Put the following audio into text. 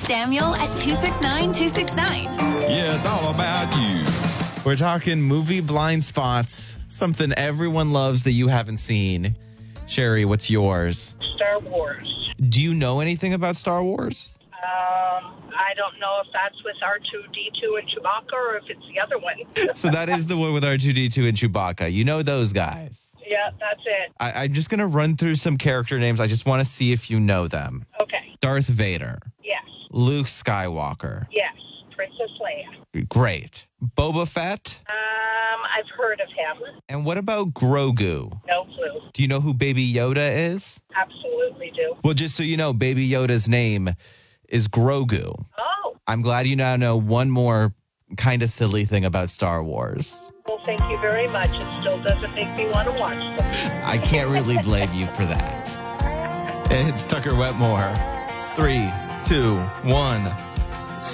Samuel at 269-269. Yeah, it's all about you. We're talking movie blind spots, something everyone loves that you haven't seen. Sherry, what's yours? Star Wars. Do you know anything about Star Wars? I don't know if that's with R2-D2 and Chewbacca or if it's the other one. So that is the one with R2-D2 and Chewbacca. You know those guys. Yeah, that's it. I'm just going to run through some character names. I just want to see if you know them. Okay. Darth Vader. Yes. Luke Skywalker. Yes. Princess Leia. Great. Boba Fett. I've heard of him. And what about Grogu? No clue. Do you know who Baby Yoda is? Absolutely do. Well, just so you know, Baby Yoda's name is Grogu. Oh. I'm glad you now know one more kind of silly thing about Star Wars. Well, thank you very much. It still doesn't make me want to watch them. I can't really blame you for that. It's Tucker Wetmore. 3, 2, 1.